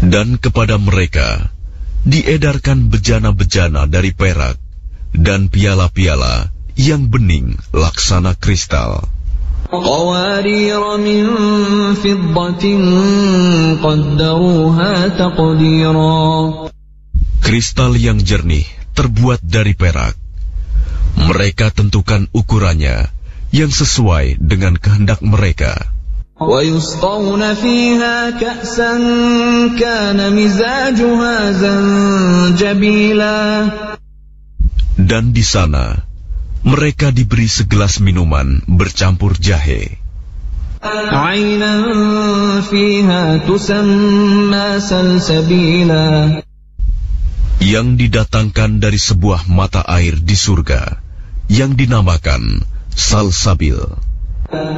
Dan kepada mereka diedarkan bejana-bejana dari perak dan piala-piala yang bening laksana kristal. قوارير من فضة قدروها تقديرا. Kristal yang jernih terbuat dari perak. Mereka tentukan ukurannya yang sesuai dengan kehendak mereka. ويسقون فيها كأسا كان مزاجها زنجبيلا. Dan di sana mereka diberi segelas minuman bercampur jahe. عينا فيها تسمى سلسبيلا. Yang didatangkan dari sebuah mata air di surga yang dinamakan Salsabil.